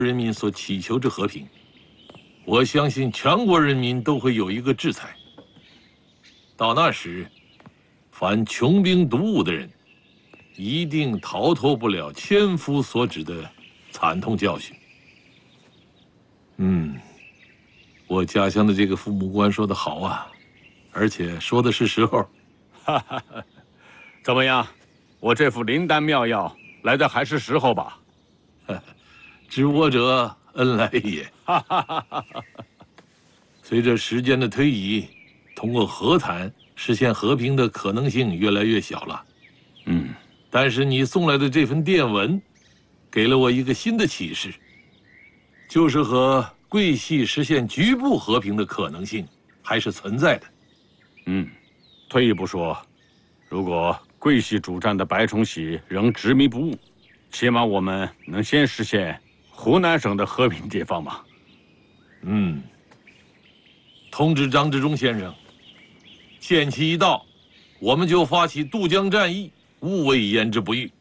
人民所祈求之和平，我相信全国人民都会有一个制裁。到那时，凡穷兵黩武的人，一定逃脱不了千夫所指的惨痛教训。我家乡的这个父母官说得好啊，而且说的是时候。 哈哈，怎么样？我这副灵丹妙药来的还是时候吧？ 知我者恩来也。随着时间的推移，通过和谈实现和平的可能性越来越小了。但是你送来的这份电文，给了我一个新的启示，就是和桂系实现局部和平的可能性还是存在的。 退一步说，如果桂系主战的白崇禧仍执迷不悟，起码我们能先实现湖南省的和平解放嘛。 通知张治中先生，限期一到，我们就发起渡江战役，勿谓言之不预。